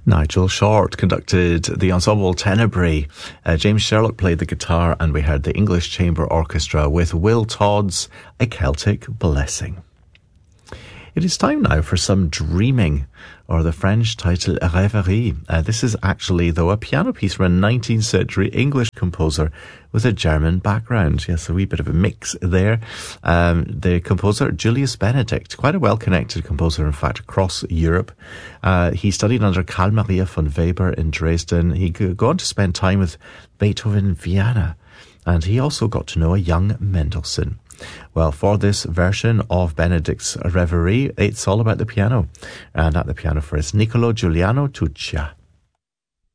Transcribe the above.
Nigel Short conducted the ensemble Tenebrae. James Sherlock played the guitar, and we heard the English Chamber Orchestra with Will Todd's A Celtic Blessing. It is time now for some dreaming, or the French title Rêverie. This is actually, though, a piano piece from a 19th century English composer with a German background. Yes, a wee bit of a mix there. The composer, Julius Benedict, quite a well-connected composer, in fact, across Europe. He studied under Carl Maria von Weber in Dresden. He go on to spend time with Beethoven in Vienna, and he also got to know a young Mendelssohn. Well, for this version of Benedict's Reverie, it's all about the piano. And at the piano for us, Niccolo Giuliano Tuccia.